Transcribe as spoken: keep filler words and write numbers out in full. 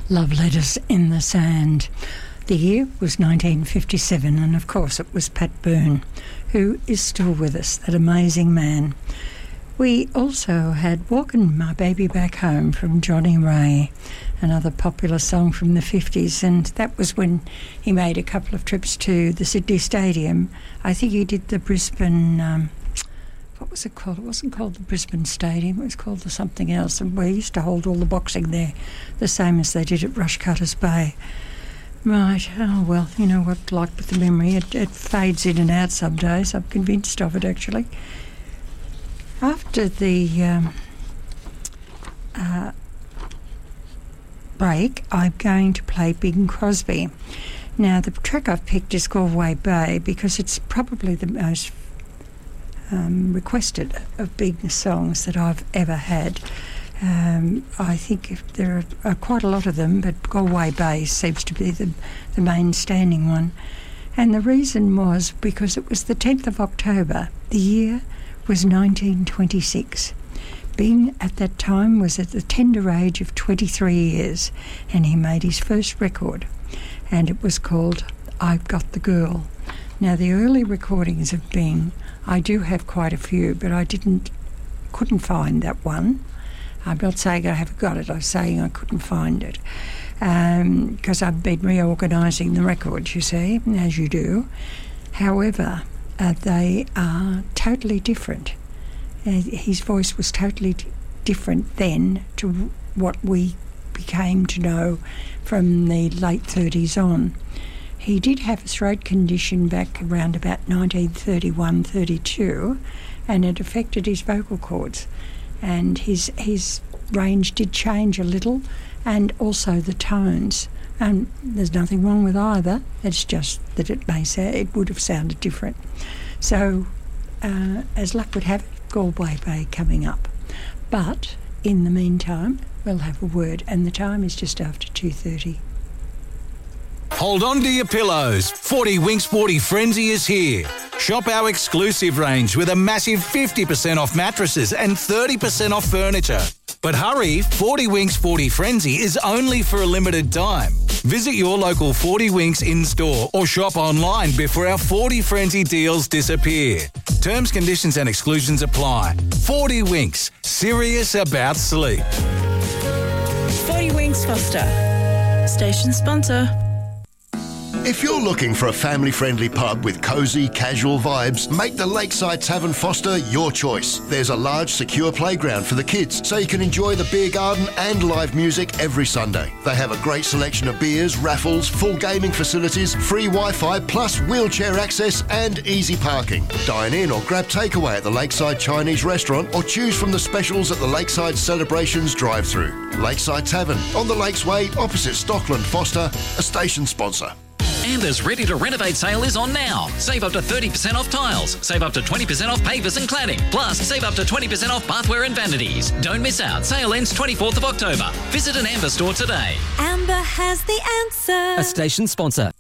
Love Letters in the Sand. The year was nineteen fifty-seven, and of course it was Pat Boone, who is still with us, that amazing man. We also had Walkin' My Baby Back Home from Johnny Ray, another popular song from the fifties, and that was when he made a couple of trips to the Sydney Stadium. I think he did the Brisbane, um, what was it called? It wasn't called the Brisbane Stadium, it was called the something else, and we used to hold all the boxing there, the same as they did at Rushcutters Bay. Right, oh well, you know what, like with the memory, it, it fades in and out some days. I'm convinced of it, actually. After the um, uh, break, I'm going to play Bing Crosby. Now, the track I've picked is Galway Bay because it's probably the most um, requested of Bing songs that I've ever had. Um, I think if there are, are quite a lot of them, but Galway Bay seems to be the, the main standing one. And the reason was because it was the tenth of October. The year was nineteen twenty-six. Bing at that time was at the tender age of twenty-three years, and he made his first record, and it was called I've Got the Girl. Now, the early recordings of Bing, I do have quite a few, but I didn't, couldn't find that one. I'm not saying I haven't got it, I'm saying I couldn't find it. Because um, I've been reorganising the records, you see, as you do. However, uh, they are totally different. Uh, his voice was totally d- different then to what we became to know from the late thirties on. He did have a throat condition back around about nineteen thirty-one thirty-two, and it affected his vocal cords. And his his range did change a little, and also the tones. And there's nothing wrong with either. It's just that it may say it would have sounded different. So, uh, as luck would have it, Galway Bay coming up. But in the meantime, we'll have a word, and the time is just after two thirty. Hold on to your pillows. forty Winks forty Frenzy is here. Shop our exclusive range with a massive fifty percent off mattresses and thirty percent off furniture. But hurry, forty Winks forty Frenzy is only for a limited time. Visit your local forty Winks in-store or shop online before our forty Frenzy deals disappear. Terms, conditions and exclusions apply. forty Winks, serious about sleep. forty Winks Foster, station sponsor. If you're looking for a family-friendly pub with cosy, casual vibes, make the Lakeside Tavern Foster your choice. There's a large, secure playground for the kids, so you can enjoy the beer garden and live music every Sunday. They have a great selection of beers, raffles, full gaming facilities, free Wi-Fi, plus wheelchair access and easy parking. Dine in or grab takeaway at the Lakeside Chinese Restaurant or choose from the specials at the Lakeside Celebrations drive-thru. Lakeside Tavern, on the Lakes Way, opposite Stockland Foster, a station sponsor. Amber's Ready to Renovate sale is on now. Save up to thirty percent off tiles. Save up to twenty percent off pavers and cladding. Plus, save up to twenty percent off bathware and vanities. Don't miss out. Sale ends twenty-fourth of October. Visit an Amber store today. Amber has the answer. A station sponsor.